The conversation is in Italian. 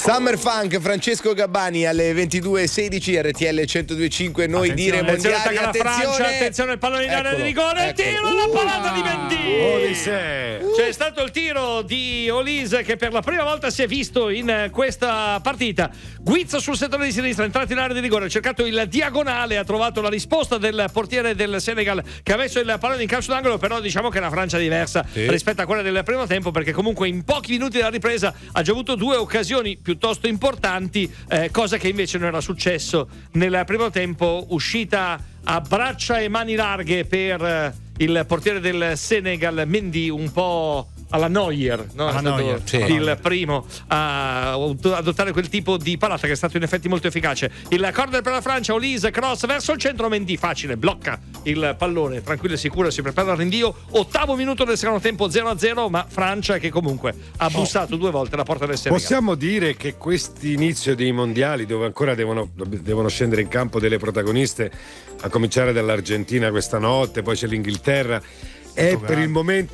Summer Funk, Francesco Gabbani alle 22:16, RTL 102.5. Noi dire mondiali, attenzione il pallone in area di rigore, il tiro, la parata di Mendy. C'è stato il tiro di Olise che per la prima volta si è visto in questa partita. Guizzo sul settore di sinistra, entrato in area di rigore, ha cercato il diagonale, ha trovato la risposta del portiere del Senegal che ha messo il pallone in calcio d'angolo, però diciamo che è una Francia diversa rispetto a quella del primo tempo, perché comunque in pochi minuti della ripresa ha già avuto due occasioni piuttosto importanti, cosa che invece non era successo nel primo tempo. Uscita a braccia e mani larghe per il portiere del Senegal, Mendy, un po' alla Neuer, no? È stato il primo a adottare quel tipo di parata che è stato in effetti molto efficace. Il corner per la Francia, Olise, cross verso il centro, Mendy facile, blocca il pallone, tranquillo e sicuro, si prepara al rinvio. 8° minuto del secondo tempo, 0-0, ma Francia che comunque ha bussato 2 volte la porta del Senegal. Possiamo dire che questi inizio dei mondiali, dove ancora devono scendere in campo delle protagoniste, a cominciare dall'Argentina questa notte, poi c'è l'Inghilterra, è per il momento